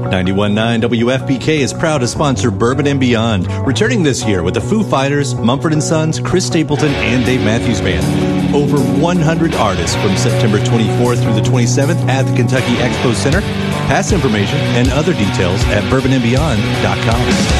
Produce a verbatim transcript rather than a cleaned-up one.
ninety-one point nine W F P K is proud to sponsor Bourbon and Beyond, returning this year with the Foo Fighters, Mumford and Sons, Chris Stapleton, and Dave Matthews Band. Over one hundred artists from September twenty-fourth through the twenty-seventh at the Kentucky Expo Center. Past information and other details at bourbon and beyond dot com.